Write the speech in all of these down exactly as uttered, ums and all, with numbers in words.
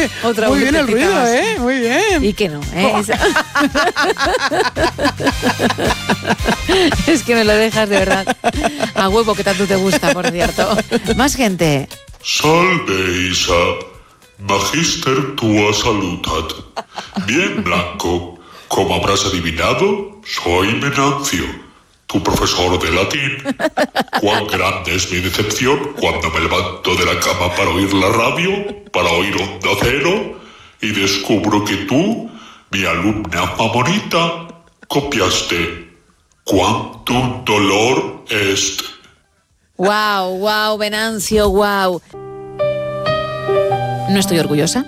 Otra muy bien el ruido, más. ¿eh? Muy bien. Y que no, ¿eh? Oh. Es que me lo dejas de verdad. A huevo que tanto te gusta, por cierto. Más gente. Salve, Isa. Magister tua salutat. Bien, Blanco. Como habrás adivinado, soy Venancio, tu profesor de latín. Cuán grande es mi decepción cuando me levanto de la cama para oír la radio, para oír Onda Cero, y descubro que tú, mi alumna favorita, copiaste Quantum dolor est. Wow, wow, Venancio, wow. No estoy orgullosa.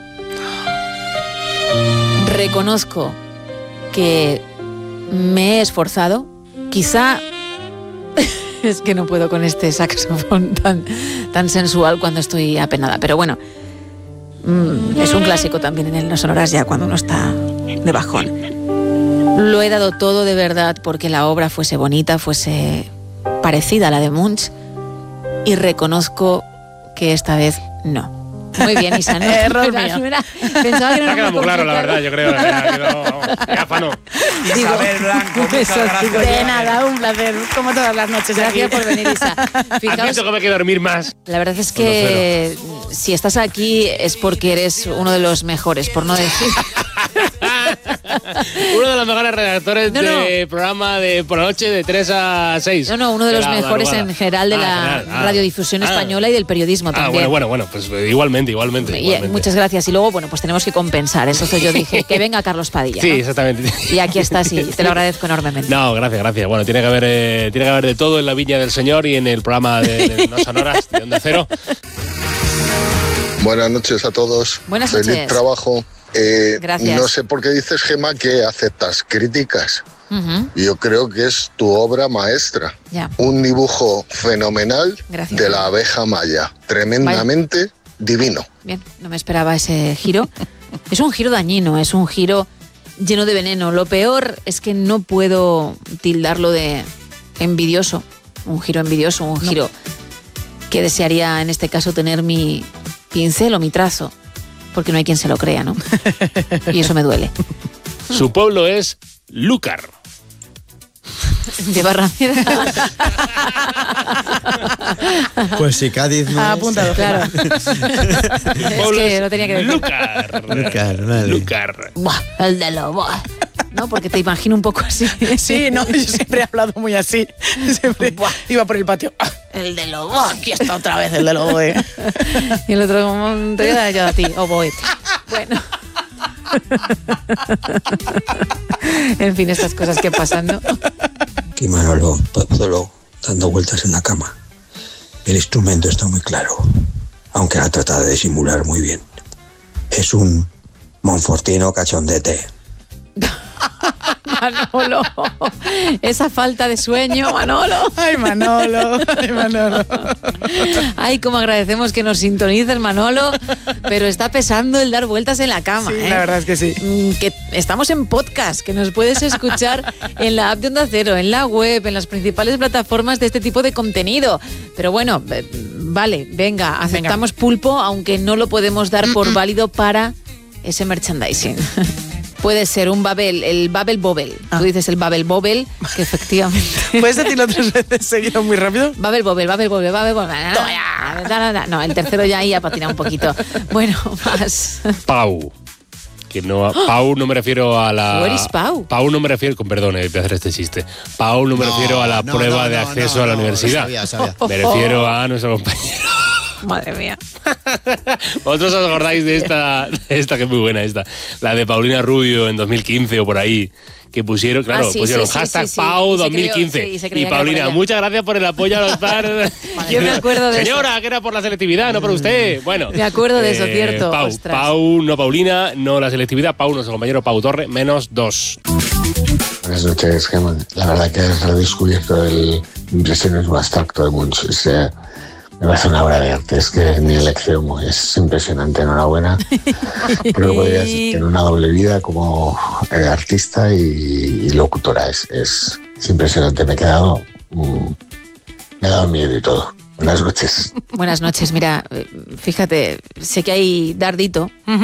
Reconozco que me he esforzado. Quizá es que no puedo con este saxofón tan, tan sensual cuando estoy apenada. Pero bueno, mmm, es un clásico también en el No Sonoras ya cuando uno está de bajón. Lo he dado todo de verdad porque la obra fuese bonita, fuese parecida a la de Munch. Y reconozco que esta vez no. Muy bien, Isa, ¿no? Error mío. Pensaba que no. Ha quedado muy claro, la verdad, yo creo. Qué afano. Isabel Blanco, muchas gracias. De nada, un placer, como todas las noches. Gracias por venir, Isa. Fijaos, admito que me hay que dormir más. La verdad es que si estás aquí es porque eres uno de los mejores, por no decir... Uno de los mejores redactores no, no. de programa de por la noche de tres a seis. No, no, uno de, de los mejores madrugada. En general de ah, la general. Ah, radiodifusión ah, española y del periodismo ah, también. Bueno, bueno, bueno, pues igualmente, igualmente, y, igualmente. Muchas gracias. Y luego, bueno, pues tenemos que compensar. Entonces yo dije, que venga Carlos Padilla. Sí, ¿no? Exactamente. Y aquí estás y te lo agradezco enormemente. No, gracias, gracias. Bueno, tiene que haber, eh, tiene que haber de todo en la Viña del Señor y en el programa de, de No Sonoras de Onda Cero. Buenas noches a todos. Buenas Feliz noches. trabajo. Eh, Gracias. No sé por qué dices, Gemma, que aceptas críticas. Uh-huh. Yo creo que es tu obra maestra. Ya. Un dibujo fenomenal. Gracias. De la abeja maya. Tremendamente Vaya. divino. Bien, no me esperaba ese giro. Es un giro dañino, es un giro lleno de veneno. Lo peor es que no puedo tildarlo de envidioso. Un giro envidioso, un giro no. que desearía en este caso tener mi pincel o mi trazo. Porque no hay quien se lo crea, ¿no? Y eso me duele. Su pueblo es Lúcar. De Barrameda. Pues si Cádiz no ah, apuntado, es... claro. Es que lo tenía que decir. Lúcar. Lúcar, vale. Lúcar. Buah, el de lo buah. ¿No? Porque te imagino un poco así. Sí, no, yo siempre he hablado muy así. Siempre buah, iba por el patio. El de lo buah. Aquí está otra vez el de lo boe. Y el otro, te voy a dar yo a ti, o boe. Bueno. En fin, estas cosas que pasan, ¿no? Aquí Manolo Pozzolo dando vueltas en la cama. El instrumento está muy claro, aunque ha tratado de simular muy bien. Es un monfortino cachondete. Manolo, esa falta de sueño, Manolo. Ay, Manolo, ay, Manolo. Ay, cómo agradecemos que nos sintonices, Manolo, pero está pesando el dar vueltas en la cama. Sí, ¿eh? La verdad es que sí. Que estamos en podcast, que nos puedes escuchar en la app de Onda Cero, en la web, en las principales plataformas de este tipo de contenido. Pero bueno, vale, venga, aceptamos venga. Pulpo, aunque no lo podemos dar por válido para ese merchandising. Puede ser un Babel, el Babel Bobel. Ah. Tú dices el Babel Bobel, que efectivamente... ¿Puedes decirlo tres veces seguido muy rápido? Babel Bobel, Babel Bobel, Babel Bobel. No, el tercero ya ahí ha patinado un poquito. Bueno, más. Pau. Que no, Pau no me refiero a la... ¿Tú eres Pau? Pau no me refiero... Con perdón, eh, voy a hacer este chiste. Pau no me no, refiero a la no, prueba no, de acceso no, no, a la universidad. Sabía, sabía. Me refiero a nuestro compañero. Madre mía. ¿Vosotros os acordáis de esta, de esta que es muy buena esta? La de Paulina Rubio en dos mil quince o por ahí, que pusieron, claro, ah, sí, pusieron sí, hashtag sí, sí, Pau dos mil quince. Sí, y Paulina, muchas gracias por el apoyo a los padres. Yo me acuerdo de Señora, eso. que era por la selectividad, no por usted. Bueno. Me acuerdo de eso, eh, cierto. Pau, Ostras. Pau, no Paulina, no la selectividad. Pau, nuestro compañero Pau Torre, menos dos. Buenas noches, Gemma. La verdad que has redescubierto el impresionismo abstracto de Munch. O sea, me parece una obra de arte, es que ni el extremo, es impresionante, enhorabuena. Creo que podrías tener una doble vida como eh, artista y, y locutora, es, es, es impresionante, me he quedado, mm, me ha dado miedo y todo. Buenas noches. Buenas noches, mira, fíjate, sé que hay dardito.